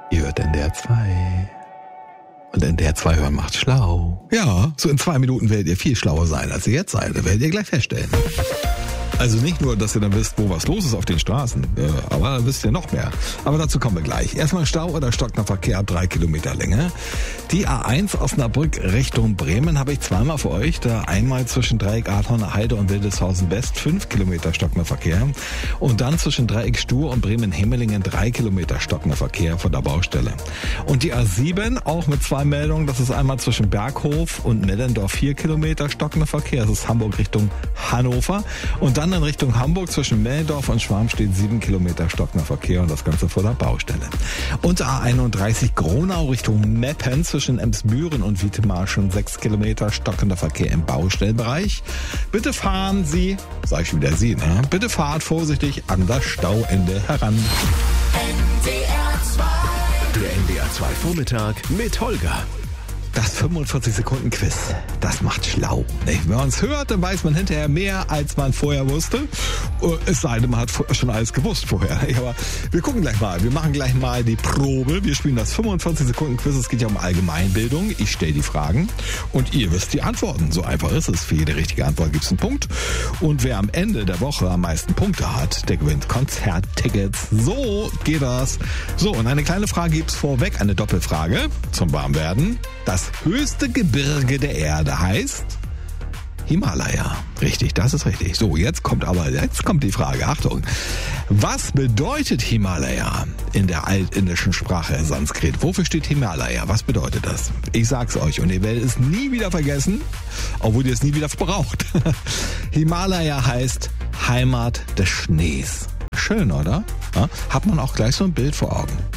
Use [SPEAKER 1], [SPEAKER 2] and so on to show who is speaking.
[SPEAKER 1] Ihr hört NDR 2. Und NDR 2 hören macht schlau. Ja, so in 2 Minuten werdet ihr viel schlauer sein, als ihr jetzt seid. Das werdet ihr gleich feststellen. Also nicht nur, dass ihr dann wisst, wo was los ist auf den Straßen, aber dann wisst ihr noch mehr. Aber dazu kommen wir gleich. Erstmal Stau oder stockender Verkehr ab 3 Kilometer Länge. Die A1 Osnabrück Richtung Bremen habe ich zweimal für euch. Da einmal zwischen Dreieck Adhorner Heide und Wildeshausen West 5 Kilometer stockender Verkehr. Und dann zwischen Dreieck Stur und Bremen-Hemmelingen 3 Kilometer stockender Verkehr von der Baustelle. Und die A7 auch mit 2 Meldungen. Das ist einmal zwischen Berghof und Mellendorf 4 Kilometer stockender Verkehr. Das ist Hamburg Richtung Hannover. Und dann in Richtung Hamburg zwischen Mellendorf und Schwarmstedt 7 Kilometer stockender Verkehr und das Ganze vor der Baustelle. Und A31 Gronau Richtung Meppen zwischen Emsbüren und Wiedemarschen 6 Kilometer stockender Verkehr im Baustellenbereich. Bitte fahren Sie, sag ich schon wieder Sie, ne? Bitte fahrt vorsichtig an das Stauende heran.
[SPEAKER 2] NDR 2.
[SPEAKER 3] Der NDR 2 Vormittag mit Holger.
[SPEAKER 1] Das 45-Sekunden-Quiz, das macht schlau. Wenn man es hört, dann weiß man hinterher mehr, als man vorher wusste. Es sei denn, man hat schon alles gewusst vorher. Aber wir gucken gleich mal. Wir machen gleich mal die Probe. Wir spielen das 45-Sekunden-Quiz. Es geht ja um Allgemeinbildung. Ich stelle die Fragen und ihr wisst die Antworten. So einfach ist es. Für jede richtige Antwort gibt es einen Punkt. Und wer am Ende der Woche am meisten Punkte hat, der gewinnt Konzerttickets. So geht das. So, und eine kleine Frage gibt's vorweg. Eine Doppelfrage zum Warmwerden. Das höchste Gebirge der Erde heißt Himalaya. Richtig, das ist richtig. So, jetzt kommt die Frage. Achtung. Was bedeutet Himalaya in der altindischen Sprache Sanskrit? Wofür steht Himalaya? Was bedeutet das? Ich sag's euch und ihr werdet es nie wieder vergessen, obwohl ihr es nie wieder braucht. Himalaya heißt Heimat des Schnees. Schön, oder? Ja, hat man auch gleich so ein Bild vor Augen.